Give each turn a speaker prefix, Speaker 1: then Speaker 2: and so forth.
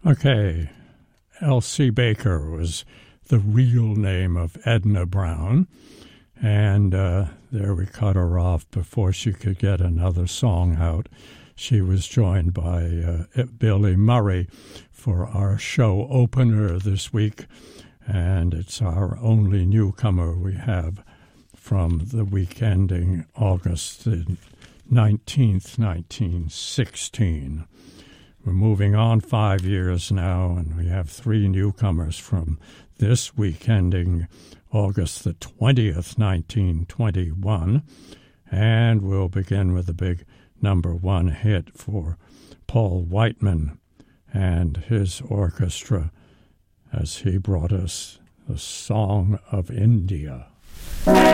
Speaker 1: Okay, Elsie Baker was the real name of Edna Brown, and there we cut her off before she could get another song out. She was joined by Billy Murray for our show opener this week, and it's our only newcomer we have from the week ending August 19th, 1916. We're moving on 5 years now, and we have 3 newcomers from this week ending August the 20th, 1921. And we'll begin with the big #1 hit for Paul Whiteman and his orchestra as he brought us the Song of India.